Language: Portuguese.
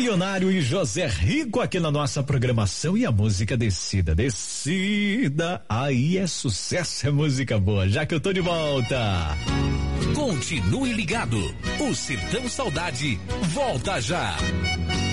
Milionário e José Rico aqui na nossa programação, e a música Descida, Descida, aí é sucesso, é música boa, já que eu tô de volta. Continue ligado, o Sertão Saudade volta já.